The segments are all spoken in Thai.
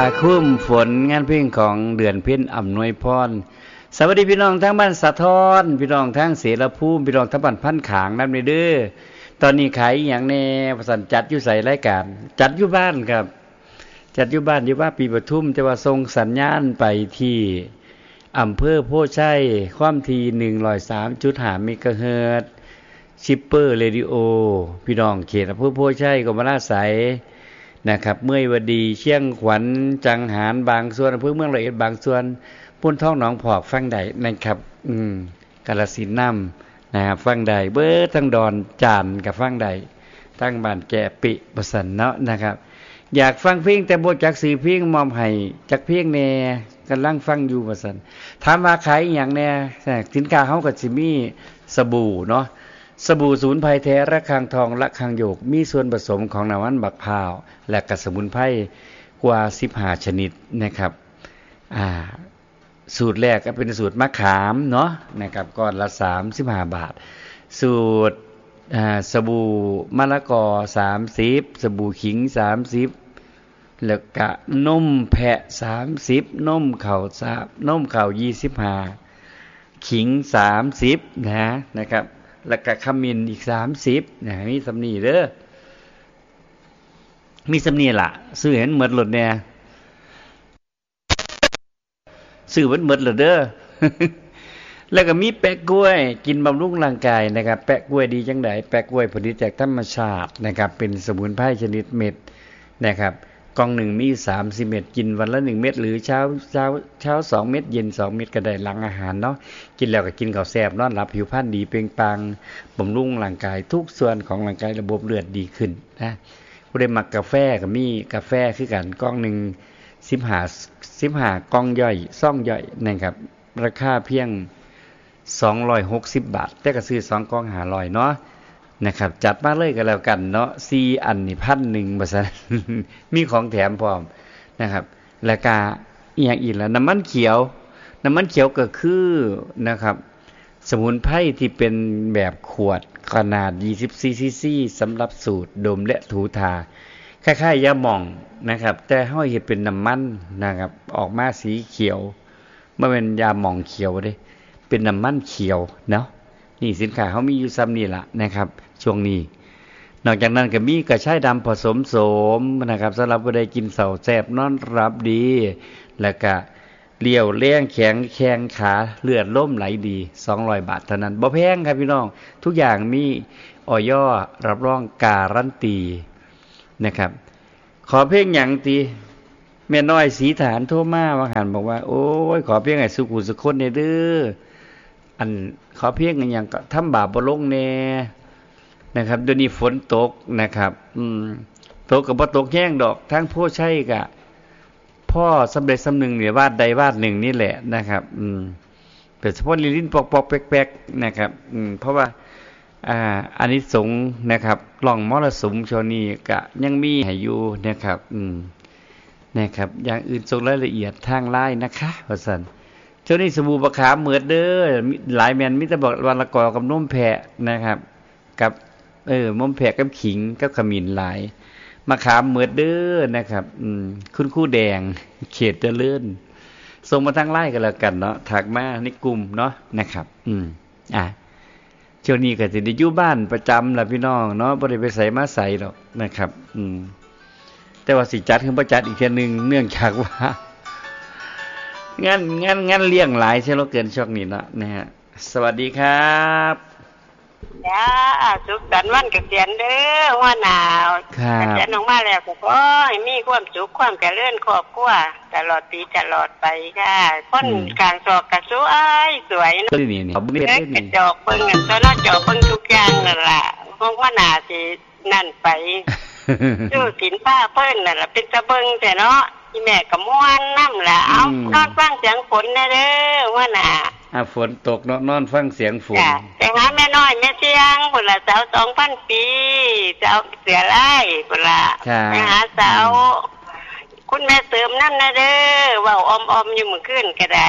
คุ้มฝนงานเพลงของเดือนเพ็ญอำนวยพรสวัสดีพี่น้องทั้งบ้านสะท้อนพี่น้องทั้งเสรภูมิพี่น้องทั้งบ้านพันขางนำเด้อตอนนี้ขายอย่างแน่ประสันจัดอยู่ใส่รายการจัดอยู่บ้านครับจัดอยู่บ้านอยู่ว่าปีปทุมจะว่าส่งสัญญาณไปที่อำเภอโพชัยความถี่ 103.5 เมกะเฮิรตซ์ชิปเปอร์เรดิโอพี่น้องเขตอำเภอโพชัยกมราไสยนะครับเมื่อวันดีเชียงขวัญจังหารบางส่วนอำเภอเมืองร้อยเอ็ดบางส่วนพุ่นท้องหนองพอกฟังใดนะครับกาฬสินธุ์นำนะครับฟังใดเบิดทั้งดอนจานกับฟังใดทั้งบ้านแก่ปิบสันเนาะนะครับอยากฟังเพลงแต่บ่จักสื่อเพลงมอมให้จักเพลงแน่กำลังฟังอยู่บสันถามว่าขายหยังแน่สินค้าเฮาก็สิมีสบู่เนาะสบู่สมุนไพรแท้ระฆังทองระฆังโยกมีส่วนผสมของน้ำมันบักพร้าวและกสมุนไพรกว่า15ชนิดนะครับสูตรแรกก็เป็นสูตรมะขามเนาะนะครับก้อนละ35 บาทสูตรสบู่มะละกอ30สบู่ขิง30แล้วก็นมแพะ30นมข้าว25ขิง30นะครับแล้วก็ขมิ้นอีก30นะมีสำนีเด้อมีสำนีล่ะซื้อเห็นหมดหลดแน่ซื้อหมดหลดเด้อ แล้วก็มีแปะกล้วยกินบำรุงร่างกายนะครับแปะกล้วยดีจังได๋แปะกล้วยผลิตจากธรรมชาตินะครับเป็นสมุนไพรชนิดเม็ดนะครับกล่องหนึ่งมี30เม็ดกินวันละ1เม็ดหรือเช้า2เม็ดเย็น2เม็ดก็ได้หลังอาหารเนาะกินแล้วก็กินข้าวแซ่บนอนหลับผิวพรรณดีเปล่งปลั่งบำรุงร่างกายทุกส่วนของร่างกายระบบเลือดดีขึ้นนะผู้ใดมักกาแฟก็มีกาแฟคือกันกล่องนึง15กล่องย่อยซ่องย่อยนะครับราคาเพียง260 บาทแต่ก็ซื้อ2กล่อง500เนาะนะครับจัดมาเลยก็แล้วกันเนาะ4อันนี่ 1,000 บ่ซั่น มีของแถมพร้อมนะครับแล้วก็อีหยังอีกล่ะน้ำมันเขียวก็คือนะครับสมุนไพรที่เป็นแบบขวดขนาด20ซีซีสำหรับสูตรดมและถูทาคล้ายๆยาหม่องนะครับแต่เฮาเฮ็ดเป็นน้ำมันนะครับออกมาสีเขียวบ่แม่นยาหม่องเขียวเด้เป็นน้ำมันเขียวเนาะนี่สินค้าเฮามีอยู่ซ้ำนี่ล่ะนะครับช่วงนี้นอกจากนั้นก็มีกระชายดำผสมโสมนะครับสำหรับผู้ใดกินเสาแซ่บนอนรับดีแล้วก็เลี้ยวแรงแข็งขาเลือดล่มไหลดี200 บาทเท่านั้นบ่แพงครับพี่น้องทุกอย่างมีอย.รับรองการันตีนะครับขอเพลงหยังติแม่น้อยสีฐานโทรมาว่าหั่นบอกว่าโอ้ยขอเพลงให้สุขุสุคนเด้ออันขอเพียงกันอย่างก็ทำบาปบ่ลงแน่นะครับเดี๋ยวนี้ฝนตกนะครับตกก็บ่ตกแห้งดอกทั้งโพชัยก็พ่อสำเร็จสำนึงเนี่ยวาดใดวาดหนึ่งนี่แหละนะครับเป็นเฉพาะลิ้นปอกๆแป๊กๆนะครับเพราะว่าอานิสงส์นะครับล่องมรสุมช่วงนี้ก็ยังมีให้อยู่นะครับนะครับอย่างอื่นส่งรายละเอียดทาง LINE นะคะว่าซั่นช่วงนี้สบู่มะขามเหมือดเด้อหลายแม่นมีแต่บอกวันละกอกับนมแพะนะครับกับนมแพะกับขิงกับขมิ้นหลายมะขามเหมือดเด้อนะครับคุณครูแดงเขตเจริญส่งมาทาง LINE กันแล้วกันเนาะถักมาในกลุ่มเนาะนะครับช่วงนี้ก็สิได้อยู่บ้านประจำล่ะพี่น้องเนาะบ่ได้ไปไสมาไสหรอกนะครับแต่ว่าสิจัดคือบ่จัดอีกเทื่อนึงเนื่องจากว่างานเลี้ยงหลายเช่นเราเกินช่วงนี้เนาะนะฮะสวัสดีครับจ้าสุขสันต์วันเกษียณเด้อหัวหน้าเกษียณออกมาแล้วก็ขอให้มีความสุขความเจริญครอบครัวตลอดปีตลอดไปค่ะคนกลางศอกก็สวยเนาะนี่กระจอกเบิ่งตอนนั้นจอกเบิ่งทุกอย่างนั่นล่ะหัวหน้าสินั่นไปดูสินผ้าเพิ่นนั่นล่ะเป็นตะเบิ่งแต่เนาะอีแม่ก็ม่วนน้ำล่ะเอานอนฟังเสียงฝนเด้อว่าน่ะฝนตกนอนฟังเสียงฝนแต่หาแม่น้อยแม่เสียงพุ่นล่ะสาว 2,000 ปีสาวเสือลายพุ่นล่ะไปหาสาวคุณแม่เสริมนั่นนะเด้อเว้าออมๆอยู่มื้อคืนก็ได้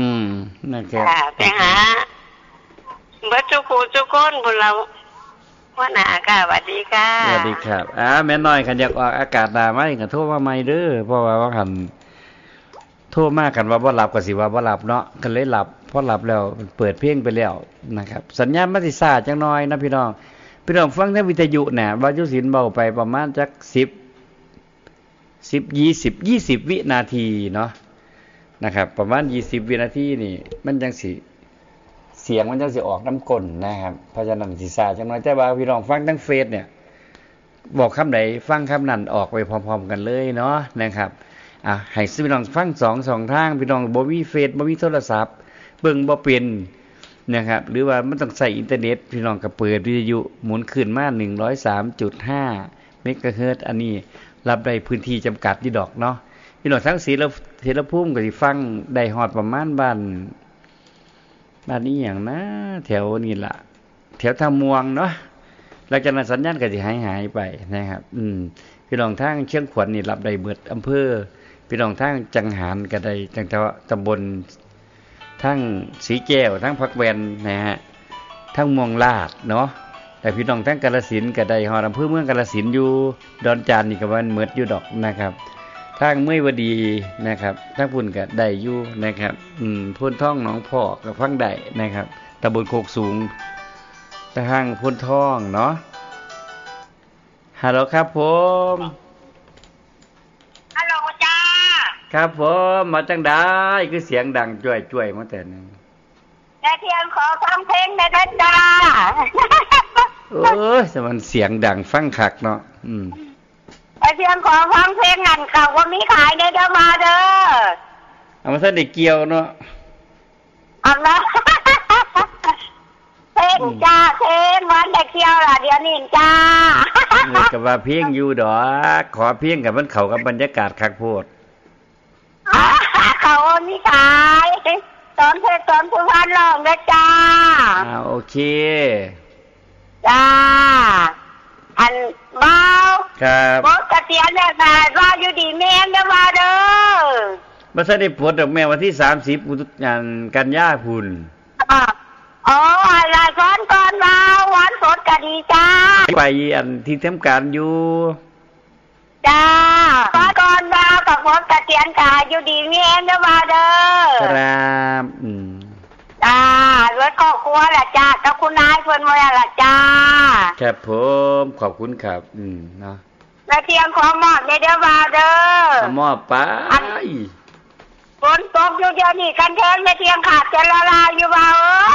นะครับไปหาเบิดทุกผู้ทุกคนพุ่นล่ะหัวหน้าค่ะสวัสดีค่ะสวัสดีครับแม่น้อยคันอยากออกอากาศหน้ามาก็โทรมาใหม่เด้อเพราะว่าหันโทรมากันว่าบ่หลับก็สิว่าบ่หลับเนาะก็เลยหลับพอหลับแล้วเปิดเพลงไปแล้วนะครับสัญญาณมันสิซ่าจังน้อยนะพี่น้องฟังทางวิทยุน่ะว่ายุศิลป์เบาไปประมาณจัก20 วินาทีเนาะนะครับประมาณ20วินาทีนี่มันจังสิเสียงมันจังสิออกน้ำก้นนะครับเพราะฉะนั้นสิซ่าจังน้อยแต่ว่าพี่น้องฟังทางเฟซเนี่ยบอกคำไหนฟังคำนั้นออกไปพร้อมๆกันเลยเนาะนะครับให้พี่น้องฟัง2ทางพี่น้องบ่มีเฟซบ่มีโทรศัพท์เบิ่งบ่เป็นนะครับหรือว่ามันต้องใช้อินเทอร์เน็ตพี่น้องก็เปิดวิทยุหมุนขึ้นมา 103.5 เมกะเฮิรตซ์อันนี้รับได้พื้นที่จำกัดอยู่ดอกเนาะพี่น้องทั้งศรีละภูมิก็สิฟังได้ฮอดประมาณบ้านนี้หยังนะแถวนี้ล่ะแถวทางม่วงเนาะหลังจากนั้นสัญญาณก็สิหายไปนะครับพี่น้องทางเชียงขวัญนี่รับได้เบิดอำเภอพี่น้องทางจังหารก็ได้จังตำบลทั้งสีแก้วทั้งผักแวนนะฮะทั้งเมืองลาดเนาะแต่พี่น้องทั้งกาฬสินธุ์ก็ได้ฮอดอำเภอเมืองกาฬสินธุ์อยู่ดอนจานนี่ก็ว่าเหมือดอยู่ดอกนะครับทางเมื่อวดีนะครับทั้งพุ่นก็ได้อยู่นะครับพ้นท่องหนองพอกก็ฟังได้นะครับตำบลโคกสูงทางพ้นท่องเนาะฮัลโหลครับผมฮัลโหลจ้าครับผมมาจังได้คือเสียงดังจ้วยๆมาแต่นึงแต่เพียงขอฟังเพลงได้ด้วยจ้าโอ้ยแต่มันเสียงดังฟังคักเนาะแต่เพียงขอฟังเพลงนั่นเขาว่ามีขายได้เด้อมาเด้อเอามาซะได้เกี่ยวเนาะเอาละเพลงจ้าเพลงวันได้เกี่ยวล่ะเดี๋ยวนี้จ้าก็ว่าเพลงอยู่ดอกขอเพลงกับมันเข้ากับบรรยากาศคักโพดเขามีขายสอนเพลงสอนผู้พันร้องเด้อจ้าโอเคจ้าอันเบาครับบ่กระเตียนแล้วน่ะว่าอยู่ดีแม่นเด้อว่าเด้อบ่ทันได้ปวดดอกแม่วันที่30กันยายนพุ่นอะไรซ้อนก่อนมาหวานสดก็ดีจ้าไปอันที่ทำการอยู่จ้าซ้อนก่อนมากับพวกกระเตียนกาอยู่ดีแม่นเด้อว่าเด้อครับจ้ารถครอบครัวแหละจ้ากับคุณนายเพิ่นว่าล่ะจ้าครับผมขอบคุณครับเนาะแล้วเตรียมของมอบได้เด้อว่าเด้อมอบไปฝนตกอยู่เดี๋ยวนี้กันเทิงไม่เตรียมขาดจะละลายอยู่เบา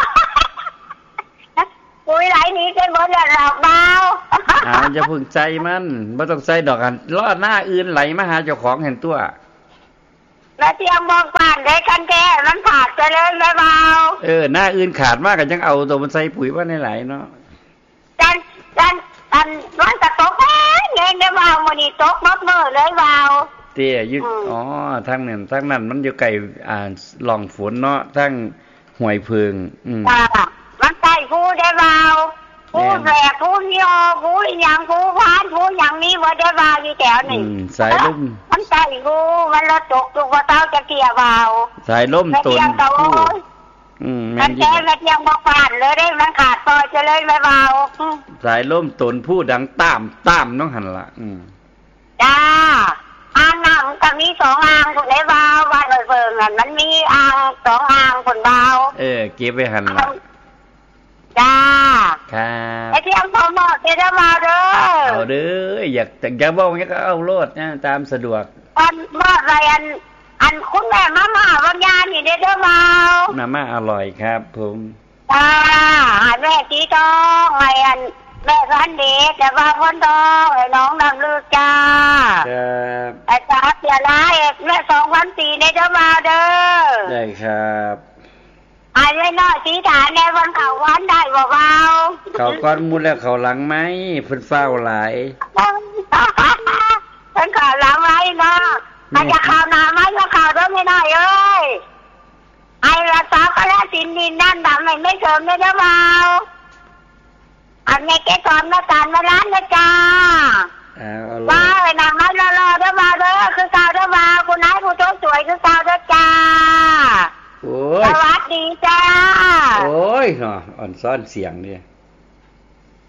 ปุ๋ยไหลหนีจนหมดแล้วดอกเบาอย่าพึ่งใจมันบ่ต้องใจดอกกันล้อหน้าอื่นไหลมาหาเจ้าของเห็นตัวแล้วเตรียมมองผ่านได้กันแท้มันขาดไปเลยแล้วเบาหน้าอื่นขาดมากกันยังเอาตัวมันใส่ปุ๋ยว่าในไหลเนาะจันมันจะตกแห้งได้เบามื้อนี้ตกหมดมื้อเลยเบาเตี้ยยึดทางนั้นมันอยู่ไกลหล่องฝนเนาะทั้งห้วยเพิงมันใต้ผู้ได้เบาผู้แหลกผู้เหี่ยวผู้หยังผู้พานผู้หยังนี้บ่ได้เบาอยู่แถวนี้สายลมมันใต้ผู้มันละตกอยู่ว่าเต้าจะเกี่ยเบาสายลมต้นผู้มันแค่เม็ดยังบ่ผ่านเลยได้มันขาดซอยจะเลยไม่เบาสายลมต้นผู้ดังต้ามน้องหันล่ะจ้าอ่างน้ำก็มี2อ่างคนได้เบาบ้านเบิ่งนั่นมันมีอ่าง2อ่างคนเบาเก็บไว้หันล่ะจ้าครับไอ้ที่อังพอหมดเด้อมาเด้อเอาเด้ออยากบอกอย่างก็เอาโลดนะตามสะดวกอันมาอะไรอันคุณแม่มาวันยานี่เด้อมามาอร่อยครับผมจ้าแม่จีทองไอ้อันแม่พันเด็กแต่ว่าคนทองไอ้น้องนำลูกจ้าครับไอ้จ้าเสียร้ายแม่2,400เด้อมาเด้อได้ครับไอ้ไว้น้อยสีฐานในวันเขาวันได้บ่เบาเขาก้อนมุดแล้วเขาหลังไหมเพิ่นเฝ้าหลายเพิ่นเขาหลังไว้เนาะมันจะข่าวหนาไหมก็ข่าวด้วยไม่ได้เอ้ยไอ้รักษาก็แล้วสินดินนั่นดำไม่เสริมเลยเด้อเบาอันนี้แกสอนมาการมาร้านนะจ้าว่าไอ้นางไม้รอเด้อเบาเด้อคือข่าวเด้อเบาคุณนายผู้โชคสวยคือข่าวเด้อจ้าสวัสดีจ้าโอ้ยเนาะอ่อนซ้อนเสียงเนี่ย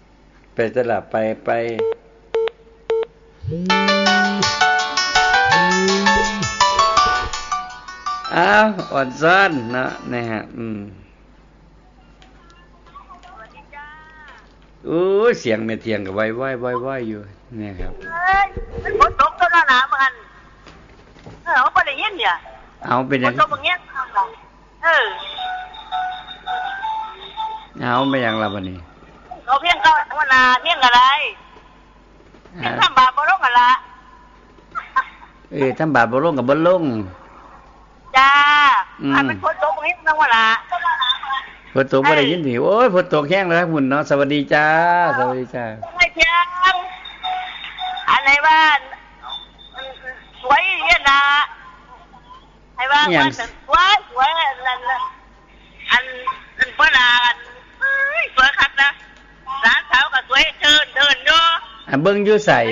ไปตลาดไปอ้าวอ่อนซ้อนเนาะนะฮะโอ้เสียงแม่เทียงก็ไว้อยู่เนี่ยครับมันฝนตกต้นหนามันเขาบ่ได้ยินเนี่ยเอาเป็นยังตกอย่างเงี้ยเอาไม่ยังล่ะบัดนี้เขาเพียงเขาธรรมดาเพียงอะไรเพียงทำบาปบ่ลงกันละทำบาปบ่ลงกับบ่ลงจ้าอันเป็นฝนตกอย่างเงี้ยธรรมดาฝนตกบ่ได้ยินสิโอ้ยฝนตกแห้งแล้วครับคุณเนาะสวัสดีจ้าสวัสดีจ้าไม่เพียงอันไหนบ้านสวยเย็นนะให้ว่ามันสวยอันเวลาสวยคักนะร้านสาวก็สวยเดินอยู่เบิ่งอยู่ใส่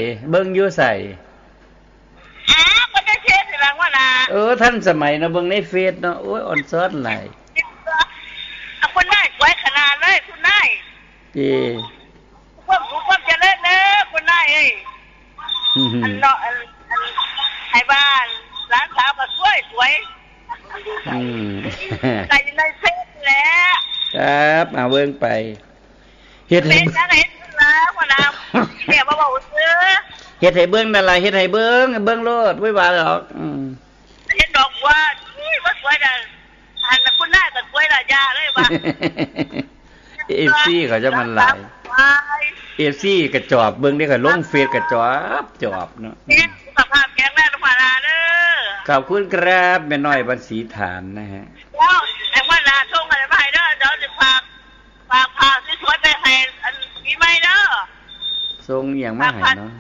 ก็จะเช็ดหลังว่าน่ะท่านสมัยเนาะเบิ่งในเฟซเนาะโอ้ยอ่อนซ้อนหลายคุณนายสวยขนาดเลยคุณนายความสุขความเจริญเด้อคุณนายเอ้ยอันเนาะให้บ้านร้านสาวก็สวยใส่ในเฟซแหละครับมาเบิ่งไปเฮ็ดให้จังได๋ล่ะว่าน่ะแม่บ่เว้าซื่อเฮ็ดให้เบิ่งนั่นล่ะเฮ็ดให้เบิ่งโลดบ่ว่าดอกเฮ็ดดอกว่าบ่สวยดอกอันคุณนายก็สวยล่ะย่าเลยว่า FC เขาจะมันหลาย FC กระจอบเบิ่งได้ก็ลงเฟซกระจอบเนาะสุขภาพแข็งแรงทุกคนเด้อขอบคุณครับแม่น้อยบันสีฐานนะฮะแล้วไอ้ว่าน่ะส่งอะไรมาให้เด้อเดี๋ยวสิฝากสวยๆไปให้อันมีไหมเด้อส่งอย่างมาให้เนาะ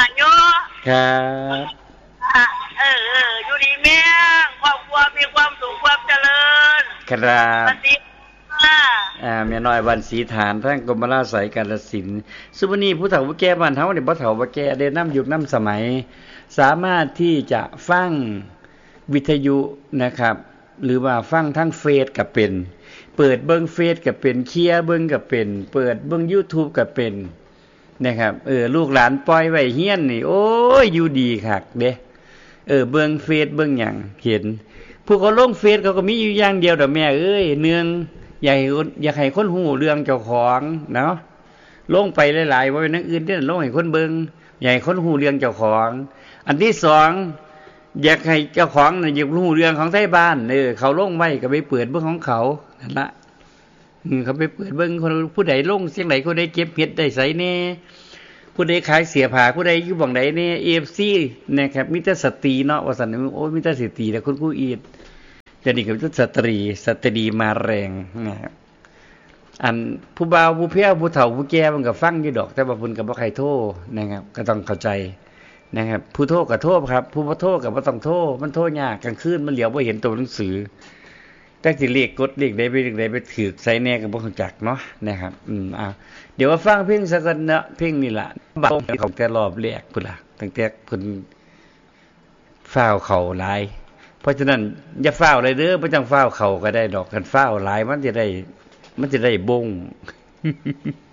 ครับอยู่ดีแม่ครอบครัวมีความสุขความเจริญครับแม่น้อยวันศรีฐานทั้งกรมราชสายกาฬสินธุ์ซุมื้อนี้ผู้เฒ่าผู้แก่บ้านเฮานี่บ่เฒ่าบ่แก่ได้นำยุคนำสมัยสามารถที่จะฟังวิทยุนะครับหรือว่าฟังทั้งเฟซก็เป็นเปิดเบิ่งเฟซก็เป็นเคลียร์เบิ่งก็เป็นเปิดเบิ่ง YouTube ก็เป็นนะครับลูกหลานปล่อยไว้เฮียนนี่โอ้ยอยู่ดีคักเด้เบิ่งเฟซเบิ่งหยังเห็นผู้เขาลงเฟซเขาก็มีอยู่อย่างเดียวดอกแม่เอ้ยเนืองอยากให้คนฮู้เรื่องเจ้าของเนาะลงไปหลายๆว่าเป็นนักอื่นเด้อลงให้คนเบิ่งอยากให้คนฮู้เรื่องเจ้าของอันที่2อยากให้เจ้าของน่ะอยากรู้เรื่องของไทบ้านเขาลงไว้ก็ไปเปิดเบิ่งของเขานั่นล่ะเขาไปเปิดเบิ่งคนผู้ใดลงเสียงไหนคนใดเก็บเห็ดได้ไสแน่ผู้ใดขายเสียผ้าผู้ใดอยู่บ่งใดแน่ AFC นะครับมีแต่สตรีเนาะว่าซั่นโอ้ยมีแต่สตรีแต่คุณครูอีดจะนี่ก็เป็นสตรีมาแรงนะครับอันผู้บ่าวผู้เพี้ยผู้เฒ่าผู้แก่มันก็ฟังอยู่ดอกแต่ว่าเพิ่นก็บ่ใครโทรนะครับก็ต้องเข้าใจนะครับผู้โทรก็โทรครับผู้บ่โทรก็บ่ต้องโทรมันโทรยากกลางคืนมันเหลียวบ่เห็นตัวหนังสือแต่สิเลขกดเลขใดไปถูกใส่แน่ก็บ่รู้จักเนาะนะครับเดี๋ยวว่าฟังเพลงสักกันเนาะเพลงนี่ล่ะบัดของแต่รอบแรกพุ่นล่ะตั้งแต่เพิ่นฟ้าวเข้าหลายเพราะฉะนั้นอย่าฟ้าวเลยเด้อบ่จังฟ้าวเข้าก็ได้ดอกคันฟ้าวหลายมันจะได้บง